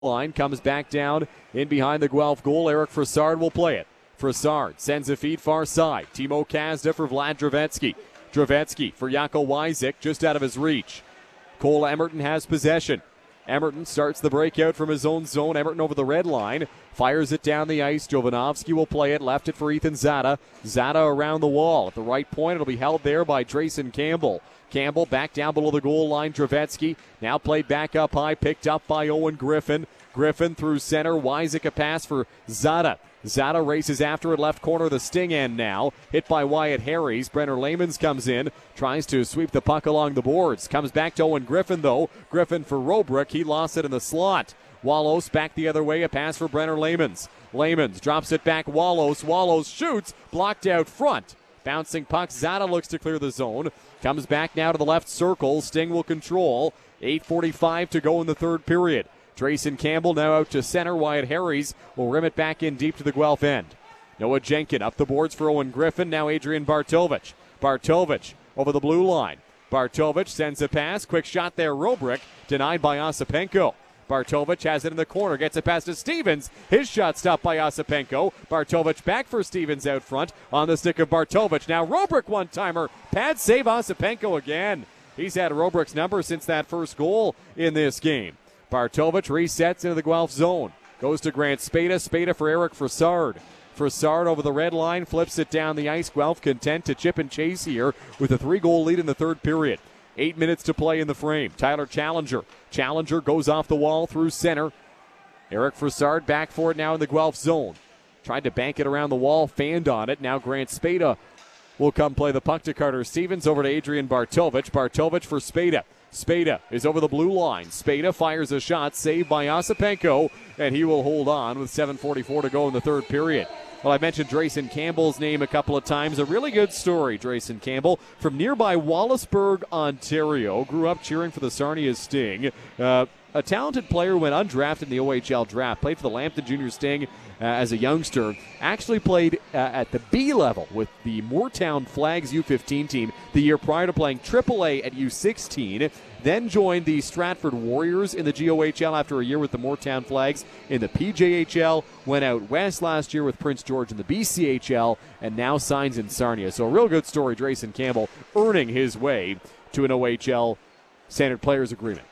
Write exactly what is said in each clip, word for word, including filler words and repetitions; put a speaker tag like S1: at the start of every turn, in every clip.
S1: line, comes back down in behind the Guelph goal. Eric Frassard will play it. Frassard sends a feed far side. Timo Kazda for Vlad Dravetsky. Dravetsky for Jaco Wyzik, just out of his reach. Cole Emerton has possession. Emerton starts the breakout from his own zone. Emerton over the red line. Fires it down the ice. Jovanovski will play it. Left it for Ethan Zada. Zada around the wall. At the right point, it'll be held there by Drayson Campbell. Campbell back down below the goal line. Dravetsky now played back up high. Picked up by Owen Griffin. Griffin through center. Wyzik a pass for Zada. Zada races after it, left corner, the Sting end now. Hit by Wyatt Harries. Brenner Lamans comes in, tries to sweep the puck along the boards. Comes back to Owen Griffin, though. Griffin for Robrick. He lost it in the slot. Wallows back the other way, a pass for Brenner Lamans. Lamans drops it back, Wallows. Wallows shoots, blocked out front. Bouncing puck, Zada looks to clear the zone. Comes back now to the left circle. Sting will control. eight forty-five to go in the third period. Drayson Campbell now out to center. Wyatt Harries will rim it back in deep to the Guelph end. Noah Jenkin up the boards for Owen Griffin. Now Adrian Bartovich. Bartovich over the blue line. Bartovich sends a pass. Quick shot there. Robrick denied by Osipenko. Bartovich has it in the corner. Gets it past to Stevens. His shot stopped by Osipenko. Bartovich back for Stevens out front on the stick of Bartovich. Now Robrick one-timer. Pad save Osipenko again. He's had Robrick's number since that first goal in this game. Bartovich resets into the Guelph zone. Goes to Grant Spada. Spada for Eric Frassard. Frassard over the red line. Flips it down the ice. Guelph content to chip and chase here with a three-goal lead in the third period. Eight minutes to play in the frame. Tyler Challenger. Challenger goes off the wall through center. Eric Frassard back for it now in the Guelph zone. Tried to bank it around the wall. Fanned on it. Now Grant Spada will come play the puck to Carter Stevens. Over to Adrian Bartovich. Bartovich for Spada. Spada is over the blue line. Spada fires a shot, saved by Osipenko, and he will hold on with seven forty-four to go in the third period. Well, I mentioned Drayson Campbell's name a couple of times. A really good story, Drayson Campbell, from nearby Wallaceburg, Ontario. Grew up cheering for the Sarnia Sting. Uh, a talented player, went undrafted in the O H L draft. Played for the Lambton Junior Sting uh, as a youngster. Actually played uh, at the B level with the Moortown Flags U fifteen team the year prior to playing triple A at U sixteen. Then joined the Stratford Warriors in the G O H L after a year with the Moortown Flags in the P J H L. Went out west last year with Prince George in the B C H L and now signs in Sarnia. So a real good story, Drayson Campbell earning his way to an O H L Standard Players Agreement.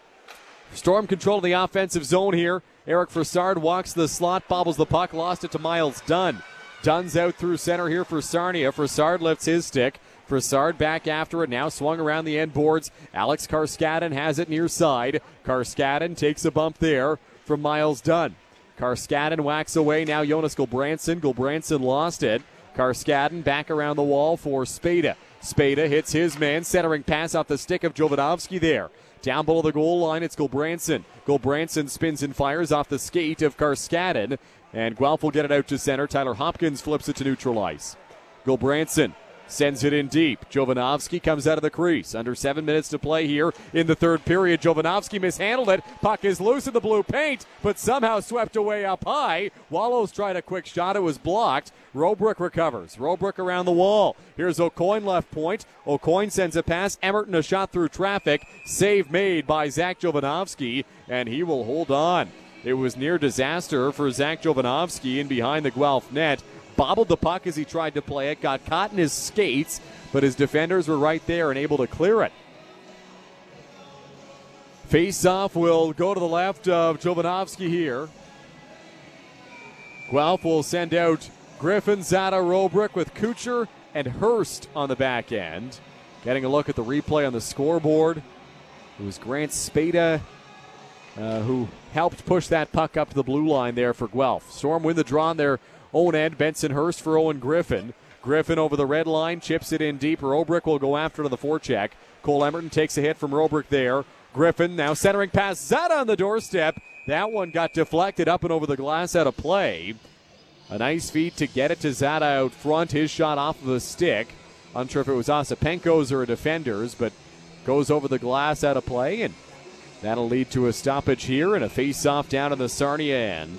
S1: Storm control of the offensive zone here. Eric Frassard walks the slot, bobbles the puck, lost it to Miles Dunn. Dunn's out through center here for Sarnia. Frassard lifts his stick. Frassard back after it, now swung around the end boards. Alex Karskadin has it near side. Karskadin takes a bump there from Miles Dunn. Karskadin whacks away, now Jonas Gulbranson. Gulbranson lost it. Karskadin back around the wall for Spada. Spada hits his man, centering pass off the stick of Jovanovski there. Down below the goal line, it's Gulbranson. Gulbranson spins and fires off the skate of Karskadin, and Guelph will get it out to center. Tyler Hopkins flips it to neutral ice. Gulbranson sends it in deep. Jovanovski comes out of the crease. Under seven minutes to play here in the third period. Jovanovski mishandled it. Puck is loose in the blue paint, but somehow swept away up high. Wallows tried a quick shot. It was blocked. Robrick recovers. Robrick around the wall. Here's O'Coin left point. O'Coin sends a pass. Emerton a shot through traffic. Save made by Zach Jovanovski, and he will hold on. It was near disaster for Zach Jovanovski in behind the Guelph net. Bobbled the puck as he tried to play it, got caught in his skates, but his defenders were right there and able to clear it. Face-off will go to the left of Jovanovski here. Guelph will send out Griffin, Zada, Robrick with Kucher and Hurst on the back end. Getting a look at the replay on the scoreboard. It was Grant Spada uh, who helped push that puck up to the blue line there for Guelph. Storm win the draw on their own end. Benson Hurst for Owen Griffin. Griffin over the red line, chips it in deep. Robrick will go after it on the forecheck. Cole Emerton takes a hit from Robrick there. Griffin now centering past Zada on the doorstep. That one got deflected up and over the glass out of play. A nice feed to get it to Zada out front. His shot off of the stick. Unsure if it was Osipenko's or a defender's, but goes over the glass out of play, and that'll lead to a stoppage here and a face-off down in the Sarnia end.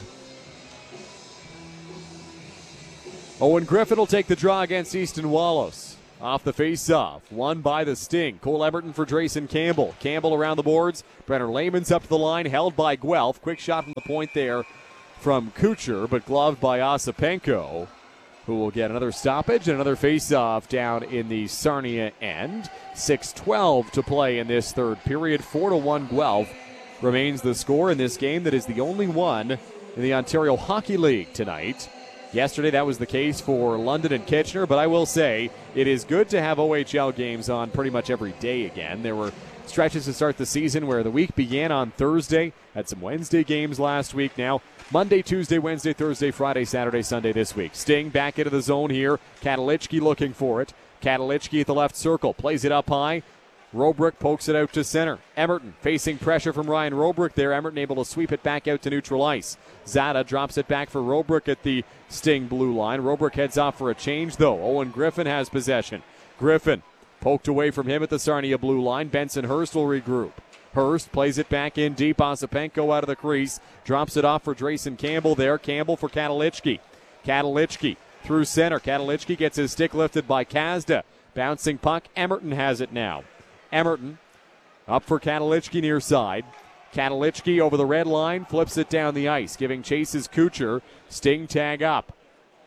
S1: Owen Griffin will take the draw against Easton Wallows. off the face-off. Won by the Sting. Cole Emberton for Drayson Campbell. Campbell around the boards. Brenner Lehman's up to the line, held by Guelph. Quick shot from the point there from Kucher, but gloved by Osipenko, who will get another stoppage and another face-off down in the Sarnia end. six twelve to play in this third period. four to one Guelph remains the score in this game that is the only one in the Ontario Hockey League tonight. Yesterday that was the case for London and Kitchener, but I will say it is good to have O H L games on pretty much every day again. There were stretches to start the season where the week began on Thursday, had some Wednesday games last week. Now Monday, Tuesday, Wednesday, Thursday, Friday, Saturday, Sunday this week. Sting back into the zone here. Katalichki looking for it. Katalichki at the left circle, plays it up high. Robrick pokes it out to center. Emberton facing pressure from Ryan Robrick there. Emberton able to sweep it back out to neutral ice. Zada drops it back for Robrick at the Sting blue line. Robrick heads off for a change, though. Owen Griffin has possession. Griffin poked away from him at the Sarnia blue line. Benson Hurst will regroup. Hurst plays it back in deep. Osipenko out of the crease. Drops it off for Drayson Campbell there. Campbell for Katalichki. Katalichki through center. Katalichki gets his stick lifted by Kazda. Bouncing puck. Emberton has it now. Emberton up for Katalichki near side. Katalichki over the red line, flips it down the ice, giving chases Kucher. Sting tag up.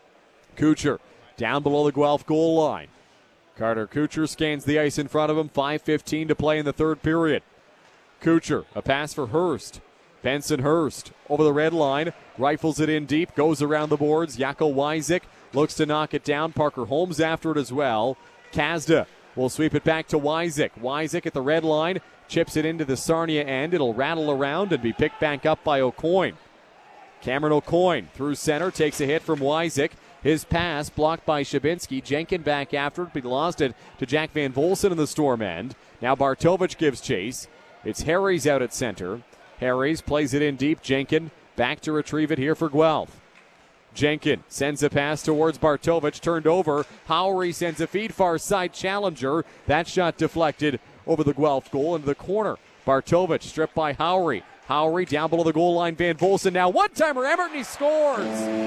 S1: Kucher down below the Guelph goal line. Carter Kucher scans the ice in front of him. five fifteen to play in the third period. Kucher, a pass for Hurst. Benson Hurst over the red line, rifles it in deep, goes around the boards. Jakob Wyzik looks to knock it down. Parker Holmes after it as well. Kazda will sweep it back to Wyzik. Wyzik at the red line, chips it into the Sarnia end. It'll rattle around and be picked back up by O'Coin. Cameron O'Coin through center, takes a hit from Wyzik. His pass blocked by Shabinski. Jenkin back after it, but he lost it to Jack Van Volson in the Storm end. Now Bartovich gives chase. It's Harries out at center. Harries plays it in deep. Jenkin back to retrieve it here for Guelph. Jenkin sends a pass towards Bartovich, turned over. Howery sends a feed far side challenger. That shot deflected over the Guelph goal into the corner. Bartovich stripped by Howery. Howery down below the goal line. Van Volson now one-timer. Emberton, he scores!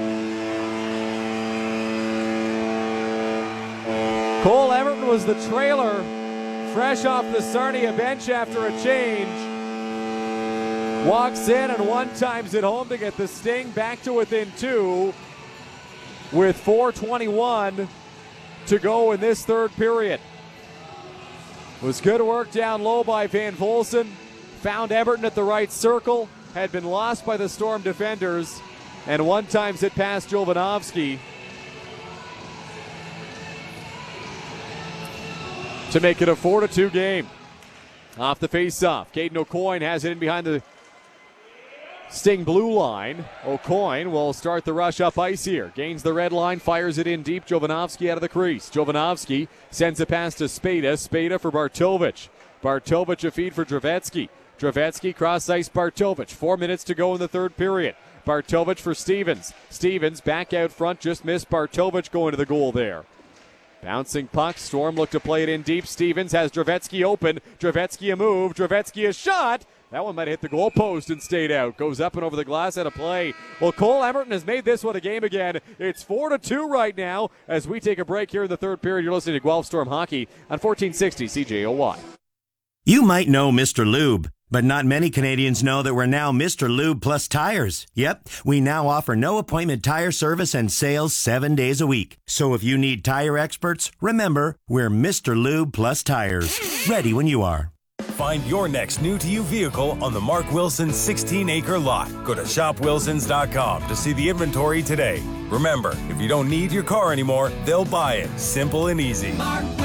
S1: Cole Emberton was the trailer, fresh off the Sarnia bench after a change. Walks in and one-times it home to get the Sting back to within two with four twenty-one to go in this third period. Was good work down low by Van Volson. Found Emberton at the right circle. Had been lost by the Storm defenders. And one-times it past Jovanovski to make it a four to two game. Off the face-off, Caden O'Coin has it in behind the Sting blue line. O'Coin will start the rush up ice here. Gains the red line, fires it in deep. Jovanovski out of the crease. Jovanovski sends a pass to Spada. Spada for Bartovich. Bartovich a feed for Dravetsky. Dravetsky cross-ice Bartovich. Four minutes to go in the third period. Bartovich for Stevens. Stevens back out front, just missed Bartovich going to the goal there. Bouncing puck. Storm look to play it in deep. Stevens has Dravetsky open. Dravetsky a move. Dravetsky a shot. That one might have hit the goalpost and stayed out. Goes up and over the glass at a play. Well, Cole Emberton has made this one a game again. It's four to two right now as we take a break here in the third period. You're listening to Guelph Storm Hockey on fourteen sixty C J O Y.
S2: You might know Mister Lube, but not many Canadians know that we're now Mister Lube Plus Tires. Yep, we now offer no appointment tire service and sales seven days a week. So if you need tire experts, remember, we're Mister Lube Plus Tires. Ready when you are.
S3: Find your next new-to-you vehicle on the Mark Wilson sixteen-acre lot. Go to shop wilsons dot com to see the inventory today. Remember, if you don't need your car anymore, they'll buy it. Simple and easy.